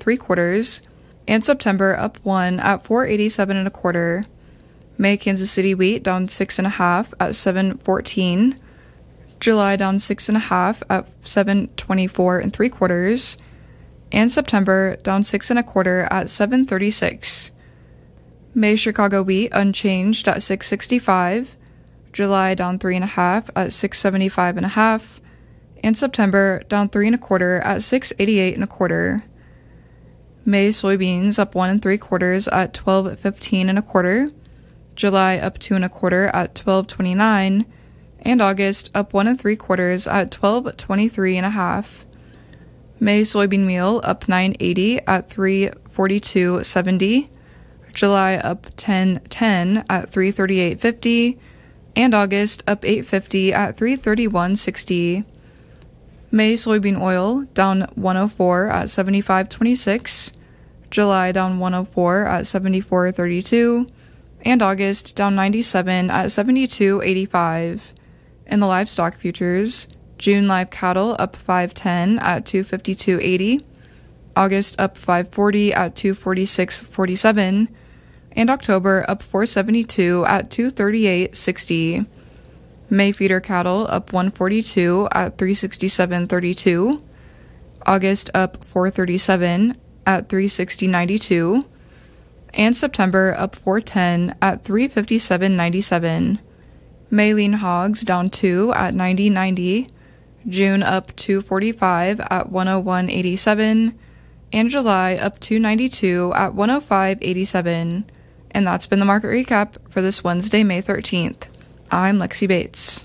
3/4, and September up 1 at 487 1/4. May Kansas City wheat down 6.5 at 714. July down 6.5 at 724 3/4, and September down 6 1/4 at 736. May Chicago wheat unchanged at 665. July down 3.5 at 675 1/2, and September down 3 1/4 at 688 1/4. May soybeans up 1 3/4 at 1215 1/4. July up 2 1/4 at 1229, and August up 1 3/4 at 1223 1/2. May soybean meal up 980 at 342.70. July up 1010 at 338.50, and August up 850 at 331.60. May soybean oil down 104 at 75.26. July down 104 at 74.32, and August down 97 at 72.85. In the livestock futures, June live cattle up 510 at 252.80, August up 540 at 246.47, and October up 472 at 238.60. May feeder cattle up 142 at 367.32, August up 437 at 360.92, and September up 410 at 357.97. May lean hogs down 2 at 90.90, June up 245 at 101.87, and July up 292 at 105.87. And that's been the market recap for this Wednesday, May 13th. I'm Lexi Bates.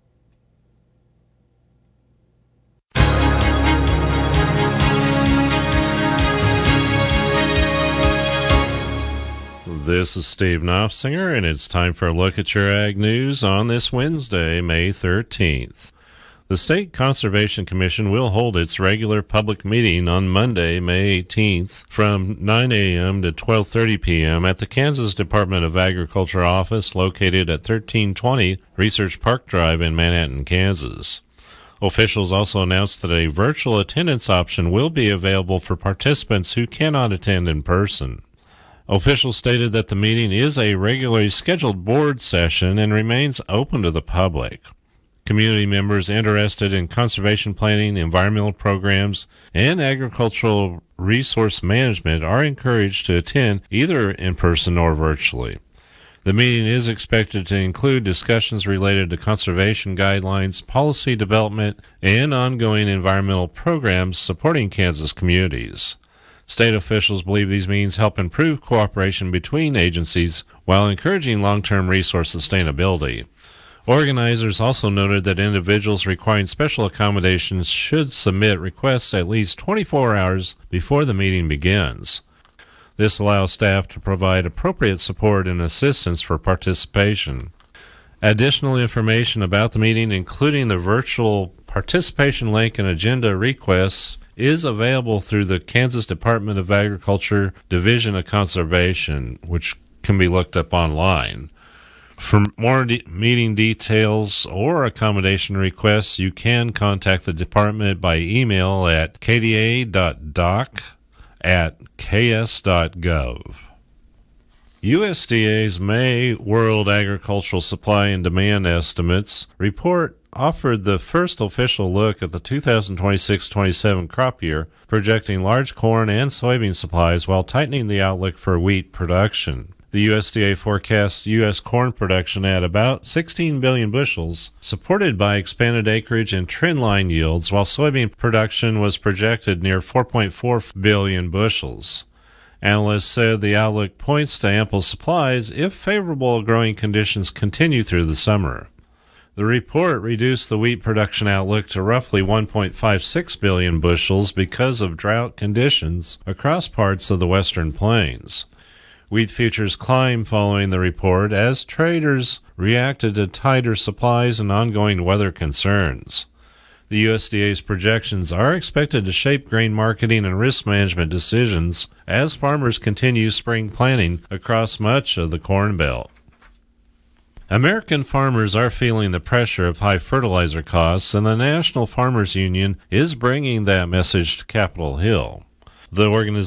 This is Steve Knopfsinger, and it's time for a look at your ag news on this Wednesday, May 13th. The State Conservation Commission will hold its regular public meeting on Monday, May 18th, from 9 a.m. to 12:30 p.m. at the Kansas Department of Agriculture office located at 1320 Research Park Drive in Manhattan, Kansas. Officials also announced that a virtual attendance option will be available for participants who cannot attend in person. Officials stated that the meeting is a regularly scheduled board session and remains open to the public. Community members interested in conservation planning, environmental programs, and agricultural resource management are encouraged to attend either in person or virtually. The meeting is expected to include discussions related to conservation guidelines, policy development, and ongoing environmental programs supporting Kansas communities. State officials believe these means help improve cooperation between agencies while encouraging long-term resource sustainability. Organizers also noted that individuals requiring special accommodations should submit requests at least 24 hours before the meeting begins. This allows staff to provide appropriate support and assistance for participation. Additional information about the meeting, including the virtual participation link and agenda requests, is available through the Kansas Department of Agriculture Division of Conservation, which can be looked up online. For more meeting details or accommodation requests, you can contact the department by email at kda.doc@ks.gov. USDA's May World Agricultural Supply and Demand Estimates report offered the first official look at the 2026-27 crop year, projecting large corn and soybean supplies while tightening the outlook for wheat production. The USDA forecasts U.S. corn production at about 16 billion bushels, supported by expanded acreage and trendline yields, while soybean production was projected near 4.4 billion bushels. Analysts said the outlook points to ample supplies if favorable growing conditions continue through the summer. The report reduced the wheat production outlook to roughly 1.56 billion bushels because of drought conditions across parts of the western plains. Wheat futures climbed following the report as traders reacted to tighter supplies and ongoing weather concerns. The USDA's projections are expected to shape grain marketing and risk management decisions as farmers continue spring planting across much of the Corn Belt. American farmers are feeling the pressure of high fertilizer costs, and the National Farmers Union is bringing that message to Capitol Hill. The organization